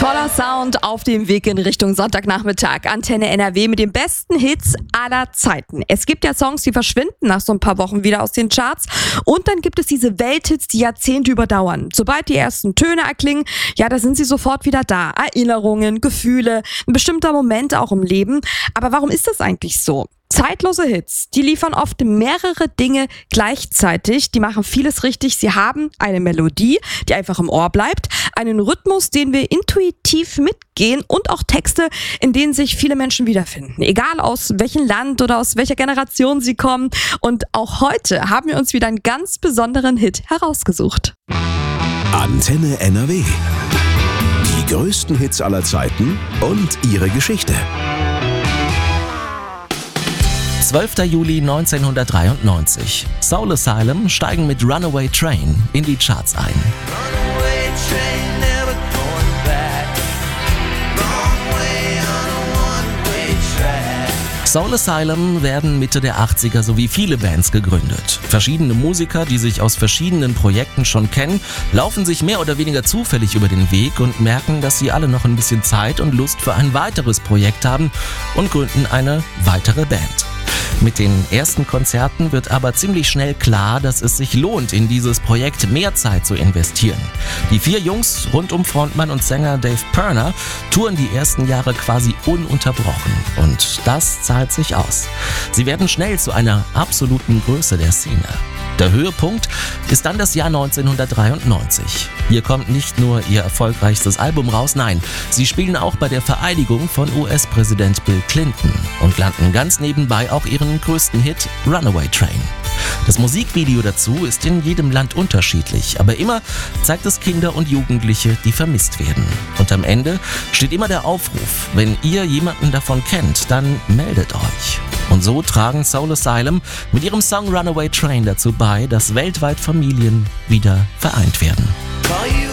Toller Sound auf dem Weg in Richtung Sonntagnachmittag. Antenne NRW mit den besten Hits aller Zeiten. Es gibt ja Songs, die verschwinden nach so ein paar Wochen wieder aus den Charts. Und dann gibt es diese Welthits, die Jahrzehnte überdauern. Sobald die ersten Töne erklingen, ja, da sind sie sofort wieder da. Erinnerungen, Gefühle, ein bestimmter Moment auch im Leben. Aber warum ist das eigentlich so? Zeitlose Hits, die liefern oft mehrere Dinge gleichzeitig, die machen vieles richtig. Sie haben eine Melodie, die einfach im Ohr bleibt, einen Rhythmus, den wir intuitiv mitgehen und auch Texte, in denen sich viele Menschen wiederfinden. Egal aus welchem Land oder aus welcher Generation sie kommen. Und auch heute haben wir uns wieder einen ganz besonderen Hit herausgesucht. Antenne NRW. Die größten Hits aller Zeiten und ihre Geschichte. 12. Juli 1993. Soul Asylum steigen mit Runaway Train in die Charts ein. Soul Asylum werden Mitte der 80er so wie viele Bands gegründet. Verschiedene Musiker, die sich aus verschiedenen Projekten schon kennen, laufen sich mehr oder weniger zufällig über den Weg und merken, dass sie alle noch ein bisschen Zeit und Lust für ein weiteres Projekt haben und gründen eine weitere Band. Mit den ersten Konzerten wird aber ziemlich schnell klar, dass es sich lohnt, in dieses Projekt mehr Zeit zu investieren. Die 4 Jungs rund um Frontmann und Sänger Dave Pirner touren die ersten Jahre quasi ununterbrochen und das zahlt sich aus. Sie werden schnell zu einer absoluten Größe der Szene. Der Höhepunkt ist dann das Jahr 1993. Hier kommt nicht nur ihr erfolgreichstes Album raus, nein, sie spielen auch bei der Vereidigung von US-Präsident Bill Clinton und landen ganz nebenbei auch ihren größten Hit Runaway Train. Das Musikvideo dazu ist in jedem Land unterschiedlich, aber immer zeigt es Kinder und Jugendliche, die vermisst werden. Und am Ende steht immer der Aufruf, wenn ihr jemanden davon kennt, dann meldet euch. Und so tragen Soul Asylum mit ihrem Song Runaway Train dazu bei, dass weltweit Familien wieder vereint werden.